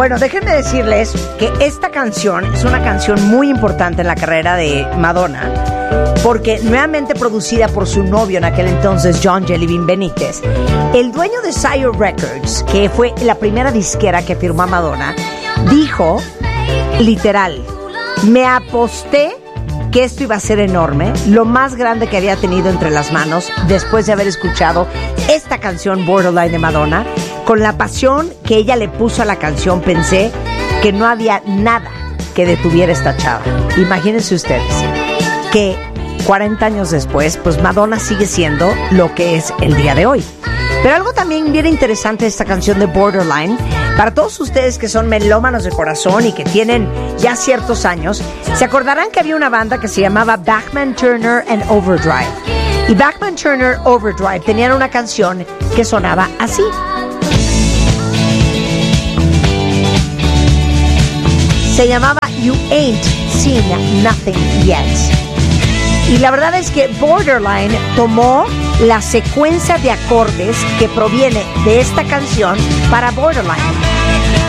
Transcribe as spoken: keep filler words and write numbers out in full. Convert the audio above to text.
Bueno, déjenme decirles que esta canción es una canción muy importante en la carrera de Madonna, porque nuevamente producida por su novio en aquel entonces, John Jellybean Benítez, el dueño de Sire Records, que fue la primera disquera que firmó a Madonna, dijo, literal, me aposté que esto iba a ser enorme, lo más grande que había tenido entre las manos después de haber escuchado esta canción Borderline de Madonna. Con la pasión que ella le puso a la canción, pensé que no había nada que detuviera esta chava. Imagínense ustedes que cuarenta años después, pues Madonna sigue siendo lo que es el día de hoy. Pero algo también bien interesante de esta canción de Borderline, para todos ustedes que son melómanos de corazón y que tienen ya ciertos años, se acordarán que había una banda que se llamaba Bachman Turner and Overdrive. Y Bachman Turner Overdrive tenían una canción que sonaba así. Se llamaba You Ain't Seen Nothing Yet. Y la verdad es que Borderline tomó la secuencia de acordes que proviene de esta canción para Borderline.